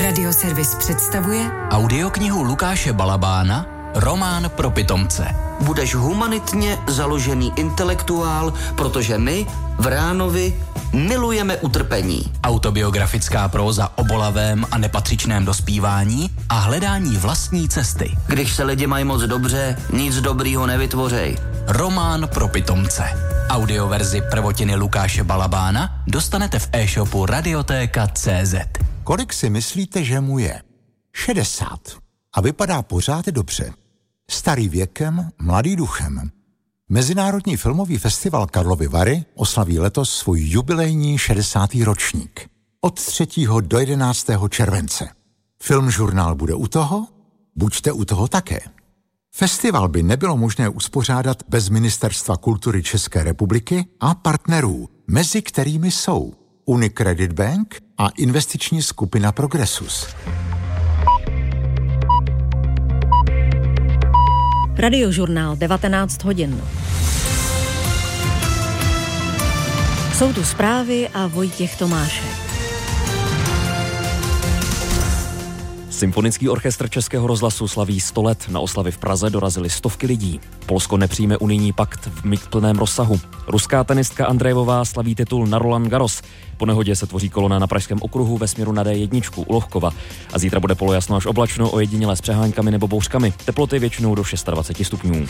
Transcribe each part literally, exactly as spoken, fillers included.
Radioservis představuje audioknihu Lukáše Balabána Román pro pitomce. Budeš humanitně založený intelektuál, protože my v Ránovi milujeme utrpení. Autobiografická próza o bolavém a nepatřičném dospívání a hledání vlastní cesty. Když se lidi mají moc dobře, nic dobrýho nevytvořej. Román pro pitomce. Audioverzi prvotiny Lukáše Balabána dostanete v e-shopu radiotéka tečka cé zet. Kolik si myslíte, že mu je? šedesát. A vypadá pořád dobře. Starý věkem, mladý duchem. Mezinárodní filmový festival Karlovy Vary oslaví letos svůj jubilejní šedesátý ročník. Od třetího do jedenáctého července. Filmžurnál bude u toho? Buďte u toho také. Festival by nebylo možné uspořádat bez Ministerstva kultury České republiky a partnerů, mezi kterými jsou Unicredit Bank a investiční skupina Progressus. Radiožurnál devatenáct hodin. Jsou tu zprávy a Vojtěch Tomášek. Symfonický orchestr Českého rozhlasu slaví sto let. Na oslavy v Praze dorazily stovky lidí. Polsko nepřijme unijní pakt v plném rozsahu. Ruská tenistka Andrejevová slaví titul na Roland Garros. Po nehodě se tvoří kolona na Pražském okruhu ve směru na dé jedna u Lohkova. A zítra bude polojasno až oblačno, ojedinělé s přeháňkami nebo bouřkami. Teploty většinou do dvacet šest stupňů.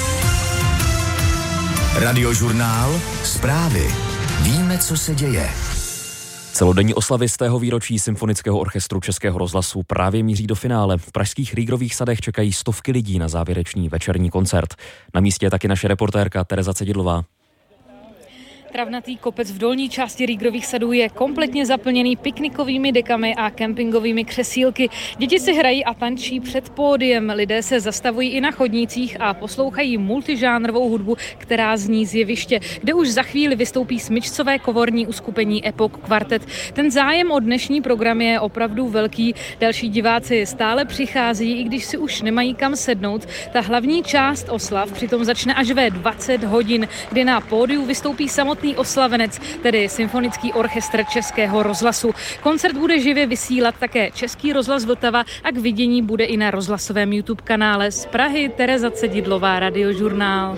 Radiožurnál. Zprávy. Víme, co se děje. Celodenní oslavy z tého výročí Symfonického orchestru Českého rozhlasu právě míří do finále. V pražských Rýgrových sadech čekají stovky lidí na závěrečný večerní koncert. Na místě je taky naše reportérka Tereza Cedidlová. Travnatý kopec v dolní části Rýgrových sadů je kompletně zaplněný piknikovými dekami a kempingovými křesílky. Děti si hrají a tančí před pódiem. Lidé se zastavují i na chodnících a poslouchají multižánrovou hudbu, která zní z jeviště, kde už za chvíli vystoupí smyčcové komorní uskupení Epoch Quartet. Ten zájem o dnešní program je opravdu velký. Další diváci stále přichází, i když si už nemají kam sednout. Ta hlavní část oslav přitom začne až ve dvacet hodin, kdy na pódiu vystoupí samotný oslavenec, tedy Symfonický orchestr Českého rozhlasu. Koncert bude živě vysílat také Český rozhlas Vltava a k vidění bude i na rozhlasovém YouTube kanále. Z Prahy Tereza Cedidlová, Radiožurnál.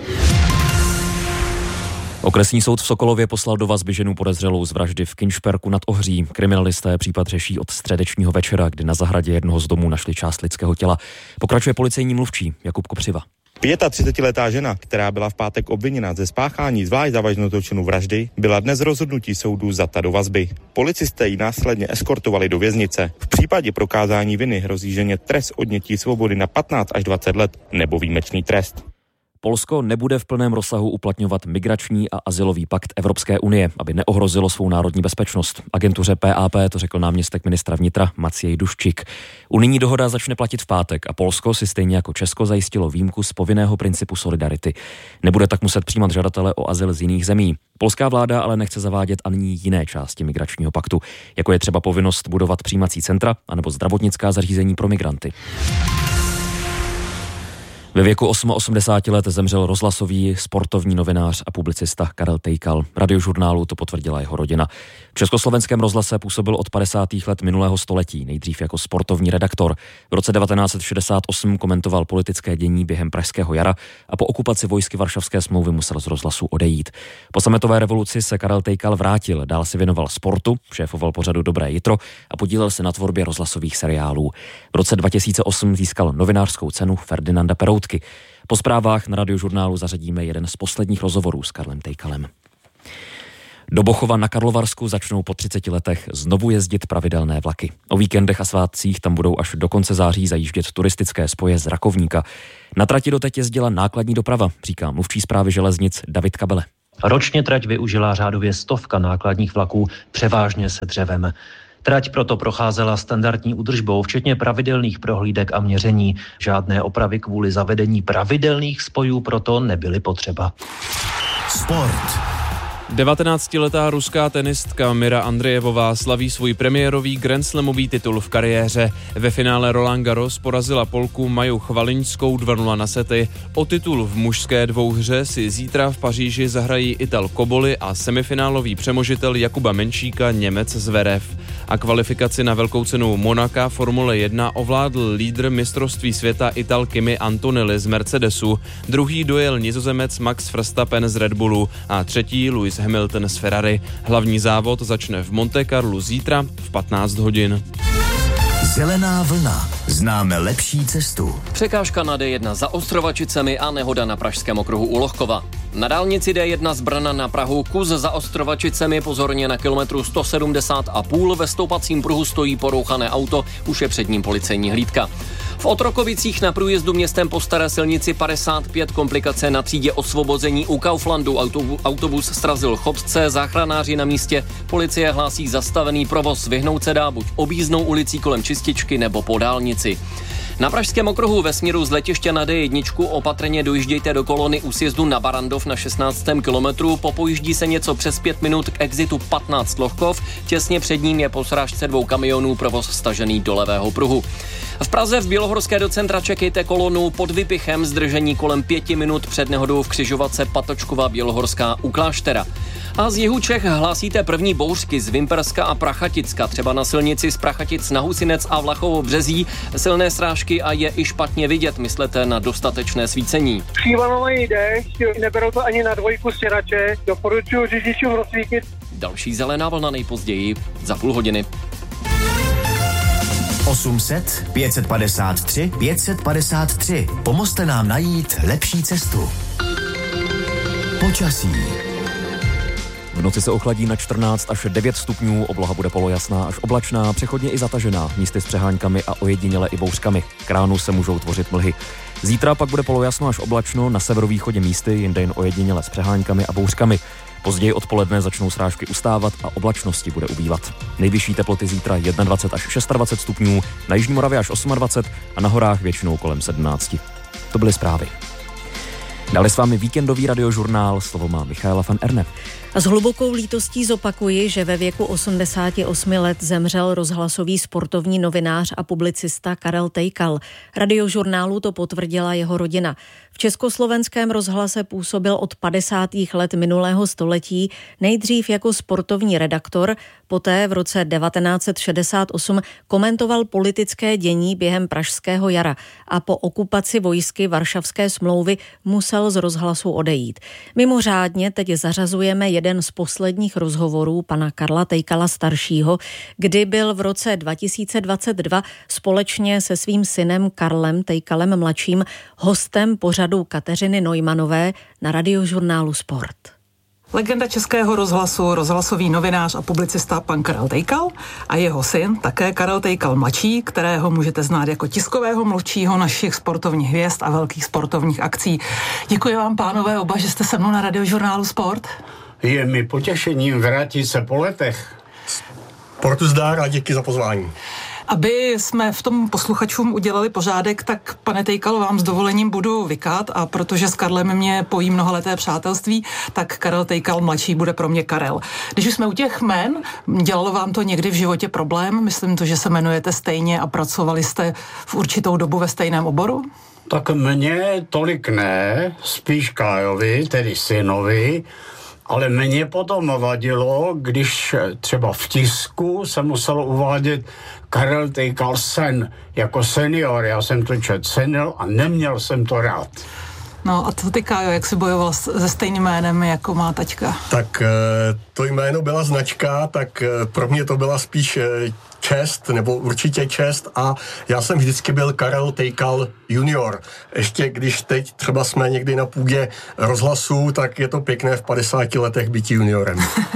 Okresní soud v Sokolově poslal do vazby ženu podezřelou z vraždy v Kinšperku nad Ohří. Kriminalisté případ řeší od středečního večera, kdy na zahradě jednoho z domů našli část lidského těla. Pokračuje policejní mluvčí Jakub Kopřiva. třicetiletá žena, která byla v pátek obviněna ze spáchání zvlášť závažného zločinu vraždy, byla dnes rozhodnutí soudu vzata do vazby. Policisté ji následně eskortovali do věznice. V případě prokázání viny hrozí ženě trest odnětí svobody na patnáct až dvacet let nebo výjimečný trest. Polsko nebude v plném rozsahu uplatňovat migrační a azylový pakt Evropské unie, aby neohrozilo svou národní bezpečnost. Agentuře P A P to řekl náměstek ministra vnitra Maciej Duščík. Unijní dohoda začne platit v pátek a Polsko si stejně jako Česko zajistilo výjimku z povinného principu solidarity. Nebude tak muset přijímat žadatele o azyl z jiných zemí. Polská vláda ale nechce zavádět ani jiné části migračního paktu, jako je třeba povinnost budovat přijímací centra anebo zdravotnická zařízení pro migranty. Ve věku osmadesáti let zemřel rozhlasový sportovní novinář a publicista Karel Tejkal. Radiožurnálu to potvrdila jeho rodina. V Československém rozhlase působil od padesátých let minulého století, nejdřív jako sportovní redaktor. V roce devatenáct set šedesát osm komentoval politické dění během Pražského jara a po okupaci vojsky Varšavské smlouvy musel z rozhlasu odejít. Po sametové revoluci se Karel Tejkal vrátil, dál se věnoval sportu, šéfoval pořadu Dobré jitro a podílel se na tvorbě rozhlasových seriálů. V roce dva tisíce osm získal novinářskou cenu Ferdinanda Peroutky. Po zprávách na Radiožurnálu zařadíme jeden z posledních rozhovorů s Karlem Tejkalem. Do Bochova na Karlovarsku začnou po třiceti letech znovu jezdit pravidelné vlaky. O víkendech a svátcích tam budou až do konce září zajíždět turistické spoje z Rakovníka. Na trati doteď jezdila nákladní doprava, říká mluvčí správy železnic David Kabele. Ročně trať využila řádově stovka nákladních vlaků, převážně se dřevem. Trať proto procházela standardní údržbou, včetně pravidelných prohlídek a měření. Žádné opravy kvůli zavedení pravidelných spojů proto nebyly potřeba. Sport. devatenáctiletá ruská tenistka Mira Andrejevová slaví svůj premiérový grandslamový titul v kariéře. Ve finále Roland Garros porazila Polku Maju Chvaliňskou dva nula na sety. O titul v mužské dvouhře si zítra v Paříži zahrají Ital Koboli a semifinálový přemožitel Jakuba Menšíka Němec Zverev. A kvalifikaci na velkou cenu Monaka Formule jedna ovládl lídr mistrovství světa Ital Kimi Antonelli z Mercedesu, druhý dojel Nizozemec Max Verstappen z Red Bullu a třetí Lewis Hamilton z Ferrari. Hlavní závod začne v Monte Carlu zítra v patnáct hodin. Zelená vlna. Známe lepší cestu. Překážka na D jedna za Ostrovačicemi a nehoda na pražském okruhu u Lohkova. Na dálnici D jedna z Brna na Prahu kus za Ostrovačicemi, pozorně na kilometru sto sedmdesát a půl, ve stoupacím pruhu stojí porouchané auto, už je před ním policejní hlídka. V Otrokovicích na průjezdu městem po staré silnici padesát pět komplikace na třídě Osvobození u Kauflandu. Autobus srazil chodce, záchranáři na místě, policie hlásí zastavený provoz, vyhnout se dá buď objízdnou ulicí kolem Čističky nebo po dálnici. Na pražském okruhu ve směru z letiště na D jedna opatrně dojíždějte do kolony u sjezdu na Barandov na šestnáctém kilometru, popojíždí se něco přes pět minut k exitu patnáct Lohkov, těsně před ním je po srážce dvou kamionů provoz stažený do levého pruhu. V Praze v Bělohorské do centra čekejte kolonu pod Vypichem, zdržení kolem pěti minut před nehodou v křižovatce Patočkova Bělohorská u Kláštera. A z jihu Čech hlásíte první bouřky z Vimperska a Prachaticka, třeba na silnici z Prachatic na Husinec a Vlachovo Březí, silné srážky a je i špatně vidět, myslete na dostatečné svícení. Přívalovaný déšť, neberou to ani na dvojku stěrače, doporučuji řidičům rozsvítit. Další zelená vlna nejpozději za půl hodiny. osm set, pět set padesát tři, pět set padesát tři. Pomozte nám najít lepší cestu. Počasí. V noci se ochladí na čtrnáct až devět stupňů, obloha bude polojasná až oblačná, přechodně i zatažená, místy s přeháňkami a ojediněle i bouřkami. K ránu se můžou tvořit mlhy. Zítra pak bude polojasno až oblačno, na severovýchodě místy, jinde jen ojediněle s přeháňkami a bouřkami. Později odpoledne začnou srážky ustávat a oblačnosti bude ubývat. Nejvyšší teploty zítra dvacet jedna až dvacet šest stupňů, na jižní Moravě až dvacet osm a na horách většinou kolem sedmnáct. To byly zprávy. Dále s vámi víkendový radiožurnál, slovo má Michaela van Erne. A s hlubokou lítostí zopakuji, že ve věku osmdesáti osmi let zemřel rozhlasový sportovní novinář a publicista Karel Tejkal. Radiožurnálu to potvrdila jeho rodina. V Československém rozhlase působil od padesátých let minulého století, nejdřív jako sportovní redaktor, poté v roce devatenáct set šedesát osm komentoval politické dění během Pražského jara a po okupaci vojsky Varšavské smlouvy musel z rozhlasu odejít. Mimořádně teď zařazujeme jeden z posledních rozhovorů pana Karla Tejkala staršího, kdy byl v roce dva tisíce dvacet dva společně se svým synem Karlem Tejkalem mladším hostem pořadu Kateřiny Neumanové na radiožurnálu Sport. Legenda Českého rozhlasu, rozhlasový novinář a publicista pan Karel Tejkal a jeho syn, také Karel Tejkal mladší, kterého můžete znát jako tiskového mluvčího našich sportovních hvězd a velkých sportovních akcí. Děkuji vám, pánové, oba, že jste se mnou na radiožurnálu Sport. Je mi potěšením vrátit se po letech. Sportu zdár a díky za pozvání. Aby jsme v tom posluchačům udělali pořádek, tak pane Tejkal, vám s dovolením budu vykat a protože s Karlem mě pojí mnohaleté přátelství, tak Karel Tejkal mladší bude pro mě Karel. Když už jsme u těch jmen, dělalo vám to někdy v životě problém? Myslím to, že se jmenujete stejně a pracovali jste v určitou dobu ve stejném oboru? Tak mně tolik ne, spíš Kájovi, tedy synovi, ale mě potom vadilo, když třeba v tisku se muselo uvádět Karel Tejkal sen jako senior. Já jsem to čet cenil a neměl jsem to rád. No a to ty, Kájo, jak jsi bojoval se stejným jménem, jako má taťka? Tak to jméno byla značka, tak pro mě to byla spíš čest, nebo určitě čest a já jsem vždycky byl Karel Tejkal junior. Ještě když teď třeba jsme někdy na půdě rozhlasu, tak je to pěkné v padesáti letech být juniorem.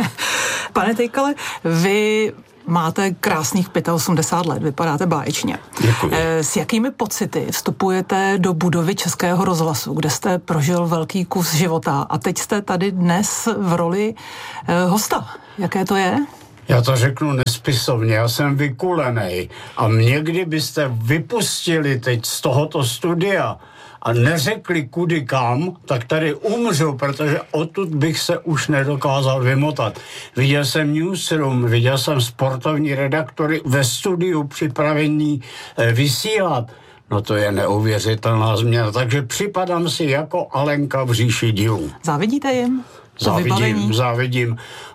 Pane Tejkale, vy máte krásných osmdesát pět let, vypadáte báječně. Děkuji. S jakými pocity vstupujete do budovy Českého rozhlasu, kde jste prožil velký kus života a teď jste tady dnes v roli eh, hosta? Jaké to je? Já to řeknu nespisovně, já jsem vykulenej a mě kdybyste vypustili teď z tohoto studia a neřekli kudy kam, tak tady umřu, protože odtud bych se už nedokázal vymotat. Viděl jsem newsroom, viděl jsem sportovní redaktory ve studiu připravení eh, vysílat. No to je neuvěřitelná změna, takže připadám si jako Alenka v říši divů. Závidíte jim? Závidím, závidím.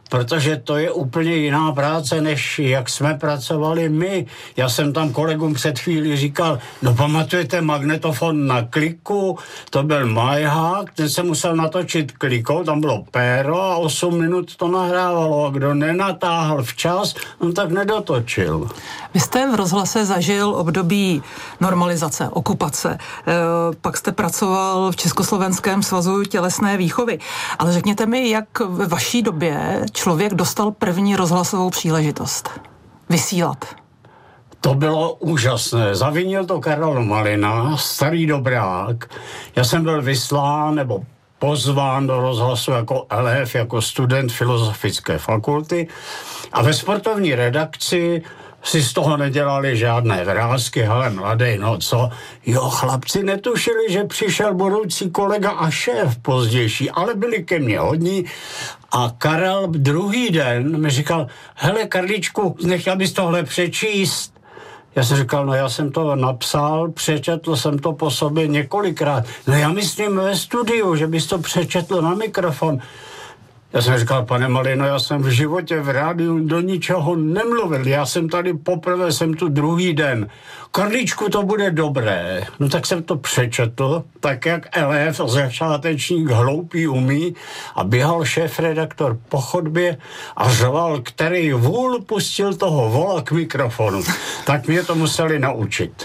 protože to je úplně jiná práce, než jak jsme pracovali my. Já jsem tam kolegům před chvílí říkal, no pamatujete magnetofon na kliku, to byl majhák, ten se musel natočit klikou, tam bylo péro a osm minut to nahrávalo a kdo nenatáhl včas, no tak nedotočil. Vy jste v rozhlase zažil období normalizace, okupace, e, pak jste pracoval v Československém svazu tělesné výchovy, ale řekněte mi, jak ve vaší době člověk dostal první rozhlasovou příležitost vysílat? To bylo úžasné. Zavinil to Karel Malina, starý dobrák. Já jsem byl vyslán nebo pozván do rozhlasu jako elef, jako student filozofické fakulty a ve sportovní redakci si z toho nedělali žádné vrásky, hele mladej, no co? Jo, chlapci netušili, že přišel budoucí kolega a šéf pozdější, ale byli ke mně hodní a Karel druhý den mi říkal, hele Karličku, nechtěl bys tohle přečíst? Já jsem říkal, no já jsem to napsal, přečetl jsem to po sobě několikrát. No já myslím ve studiu, že bys to přečetl na mikrofon. Já jsem říkal, pane Malino, já jsem v životě v rádiu do ničeho nemluvil. Já jsem tady poprvé, jsem tu druhý den. Karličku, to bude dobré. No tak jsem to přečetl, tak jak elef, začátečník hloupý umí a běhal šéfredaktor po chodbě a řval, který vůl pustil toho vola k mikrofonu. Tak mě to museli naučit.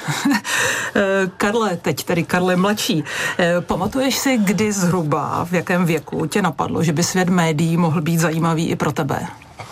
Karle, teď tedy Karle mladší, pamatuješ si, kdy zhruba, v jakém věku tě napadlo, že by svět médií mohl být zajímavý i pro tebe?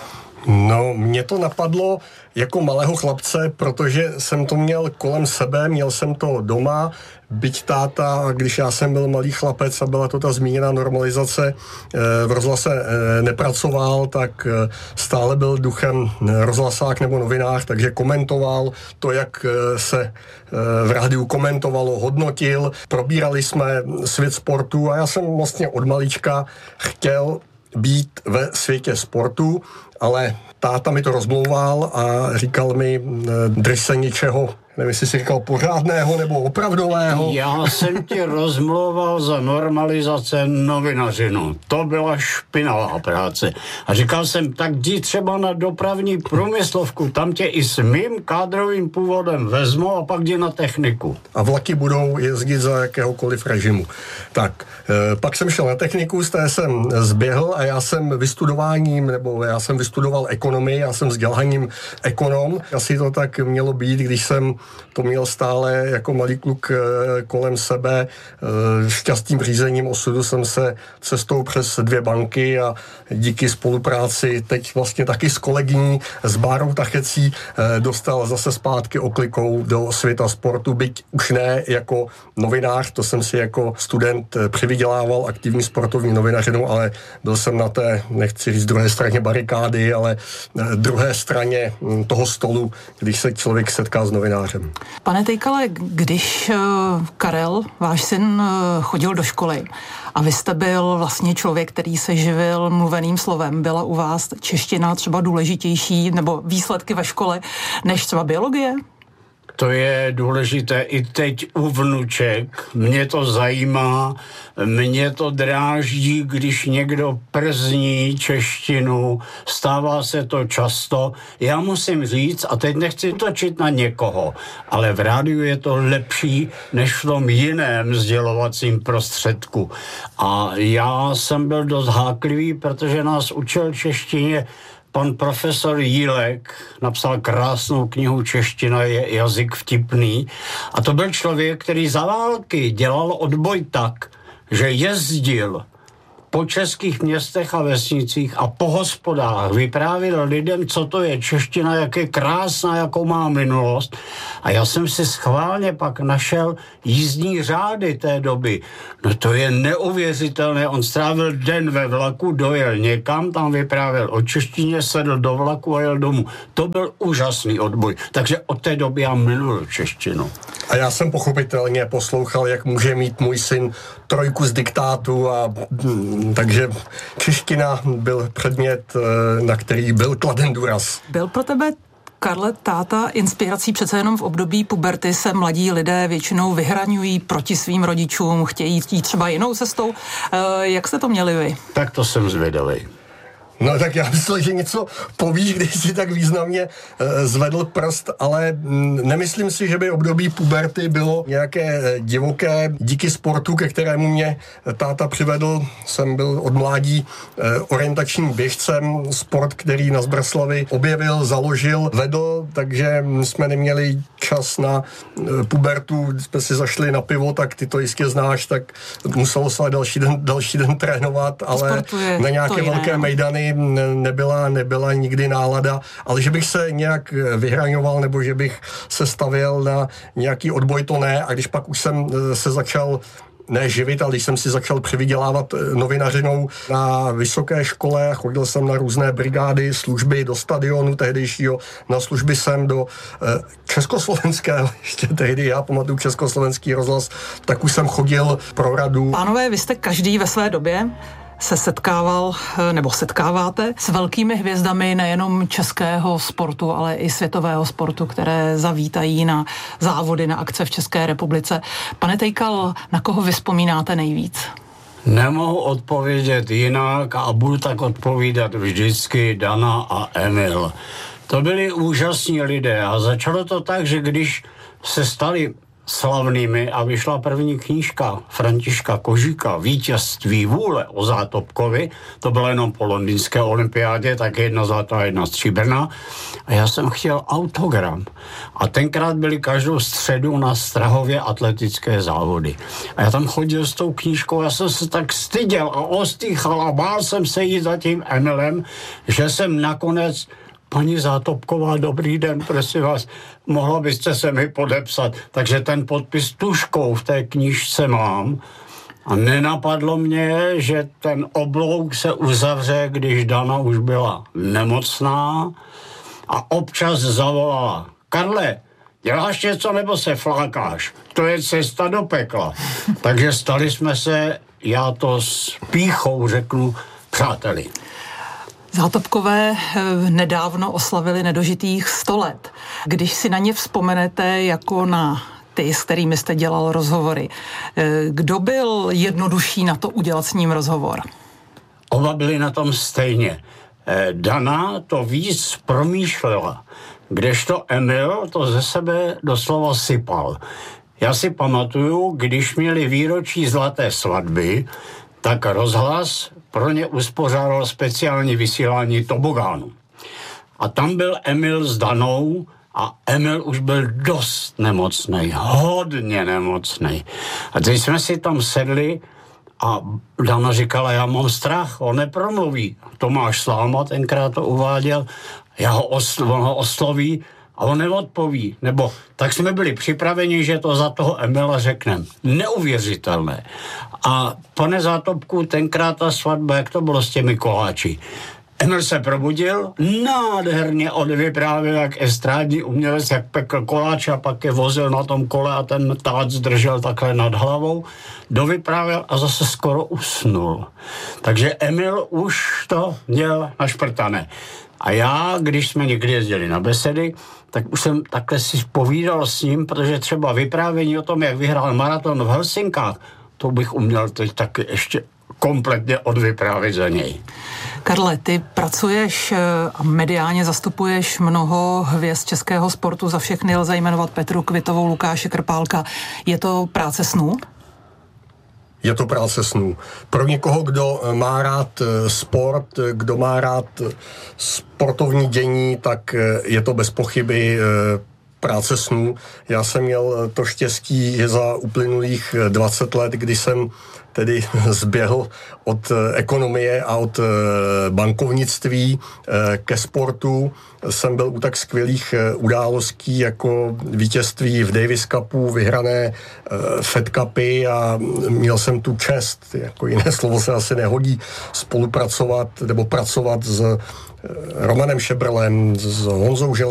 No, mě to napadlo jako malého chlapce, protože jsem to měl kolem sebe, měl jsem to doma, byť táta, když já jsem byl malý chlapec a byla to ta zmíněná normalizace, v rozhlase nepracoval, tak stále byl duchem rozhlasák nebo novinář, takže komentoval to, jak se v rádiu komentovalo, hodnotil, probírali jsme svět sportu a já jsem vlastně od malička chtěl být ve světě sportu, ale táta mi to rozmlouval a říkal mi, drž se něčeho, nevím, jestli jsi říkal pořádného nebo opravdového. Já jsem ti rozmlouval za normalizace novinařinu. To byla špinavá práce. A říkal jsem, tak jdi třeba na dopravní průmyslovku, tam tě i s mým kádrovým původem vezmou a pak jdi na techniku. A vlaky budou jezdit za jakéhokoliv režimu. Tak, e, pak jsem šel na techniku, z té jsem zběhl a já jsem vystudováním, nebo já jsem vystudoval ekonomii, já jsem vzděláním ekonom. Asi to tak mělo být, když jsem to měl stále jako malý kluk kolem sebe. Šťastným řízením osudu jsem se cestou přes dvě banky a díky spolupráci teď vlastně taky s kolegyní, s Bárou Tachecí, dostal zase zpátky oklikou do světa sportu, byť už ne jako novinář, to jsem si jako student přivydělával aktivní sportovní novinařinu, ale byl jsem na té, nechci říct druhé straně barikády, ale druhé straně toho stolu, když se člověk setká s novinářem. Pane Tejkale, když Karel, váš syn, chodil do školy a vy jste byl vlastně člověk, který se živil mluveným slovem, byla u vás čeština třeba důležitější nebo výsledky ve škole než třeba biologie? To je důležité i teď u vnuček. Mě to zajímá, mě to dráždí, když někdo przní češtinu, stává se to často. Já musím říct, a teď nechci točit na někoho, ale v rádiu je to lepší než v tom jiném sdělovacím prostředku. A já jsem byl dost háklivý, protože nás učil češtině pan profesor Jílek, napsal krásnou knihu Čeština je jazyk vtipný. A to byl člověk, který za války dělal odboj tak, že jezdil po českých městech a vesnicích a po hospodách vyprávěl lidem, co to je čeština, jak je krásná, jakou má minulost. A já jsem si schválně pak našel jízdní řády té doby. No to je neuvěřitelné. On strávil den ve vlaku, dojel někam, tam vyprávěl o češtině, sedl do vlaku a jel domů. To byl úžasný odboj. Takže od té doby já miluji češtinu. A já jsem pochopitelně poslouchal, jak může mít můj syn trojku z diktátu a takže čeština byl předmět, na který byl kladen důraz. Byl pro tebe, Karle, táta inspirací? Přece jenom v období puberty se mladí lidé většinou vyhraňují proti svým rodičům, chtějí jít třeba jinou cestou. Jak jste to měli vy? Tak to jsem zvědavý. No tak já myslel, že něco povíš, když si tak významně e, zvedl prst, ale m, nemyslím si, že by období puberty bylo nějaké divoké. Díky sportu, ke kterému mě táta přivedl, jsem byl od mládí e, orientačním běžcem, sport, který na Zbraslavi objevil, založil, vedl, takže jsme neměli čas na e, pubertu, když jsme si zašli na pivo, tak ty to jistě znáš, tak muselo se další den, další den trénovat, ale na nějaké velké mejdany nebyla, nebyla nikdy nálada, ale že bych se nějak vyhraňoval nebo že bych se stavěl na nějaký odboj, to ne. A když pak už jsem se začal ne živit, ale když jsem si začal přivydělávat novinařinou na vysoké škole, chodil jsem na různé brigády, služby do stadionu tehdejšího, na služby jsem do eh, československého, ještě tehdy já pamatuju Československý rozhlas, tak už jsem chodil pro radu. Pánové, vy jste každý ve své době se setkával, nebo setkáváte s velkými hvězdami nejenom českého sportu, ale i světového sportu, které zavítají na závody, na akce v České republice. Pane Tejkal, na koho vy vzpomínáte nejvíc? Nemohu odpovědět jinak a budu tak odpovídat vždycky Dana a Emil. To byli úžasní lidé a začalo to tak, že když se stali slavnými a vyšla první knížka Františka Kožíka Vítězství vůle o Zátopkovi, to bylo jenom po londýnské olympiádě, tak jedna zlatá, jedna stříbrná, a já jsem chtěl autogram. A tenkrát byly každou středu na Strahově atletické závody. A já tam chodil s tou knížkou, já jsem se tak styděl a ostýchal a bál jsem se jít za tím Emilem, že jsem nakonec: paní Zátopková, dobrý den, prosím vás, mohla byste se mi podepsat. Takže ten podpis tužkou v té knížce mám. A nenapadlo mě, že ten oblouk se uzavře, když Dana už byla nemocná a občas zavolala: Karle, děláš něco nebo se flákáš? To je cesta do pekla. Takže stali jsme se, já to s pýchou řeknu, přáteli. Zátopkové nedávno oslavili nedožitých sto let. Když si na ně vzpomenete jako na ty, s kterými jste dělal rozhovory, kdo byl jednodušší na to udělat s ním rozhovor? Oba byli na tom stejně. Dana to víc promýšlela, kdežto Emil to ze sebe doslova sypal. Já si pamatuju, když měli výročí zlaté svatby, tak rozhlas pro ně uspořádal speciální vysílání tobogánu. A tam byl Emil s Danou a Emil už byl dost nemocnej, hodně nemocnej. A teď jsme si tam sedli a Dana říkala: já mám strach, on nepromluví. Tomáš Sláma tenkrát to uváděl, já ho osl- on ho osloví a on neodpoví. Nebo tak jsme byli připraveni, že to za toho Emila řekneme. Neuvěřitelné. A pane Zátopku, tenkrát ta svatba, jak to bylo s těmi koláči? Emil se probudil, nádherně odvyprávěl, jak estrádní umělec, jak pekl koláč a pak je vozil na tom kole a ten tác držel takhle nad hlavou, dovyprávěl a zase skoro usnul. Takže Emil už to měl našprtané. A já, když jsme někdy jezdili na besedy, tak už jsem takhle si povídal s ním, protože třeba vyprávění o tom, jak vyhrál maraton v Helsinkách, to bych uměl teď taky ještě kompletně odvyprávět za něj. Karle, ty pracuješ a mediálně zastupuješ mnoho hvězd českého sportu, za všechny lze jmenovat Petru Kvitovou, Lukáše Krpálka. Je to práce snů? Je to práce snů. Pro někoho, kdo má rád sport, kdo má rád sportovní dění, tak je to bez pochyby práce snů. Já jsem měl to štěstí, že za uplynulých dvacet let, kdy jsem tedy zběhl od ekonomie a od bankovnictví ke sportu, jsem byl u tak skvělých událostí jako vítězství v Davis Cupu, vyhrané Fed Cupy a měl jsem tu čest, jako jiné slovo se asi nehodí, spolupracovat nebo pracovat s Romanem Šebrlem, s Honzou Železnou,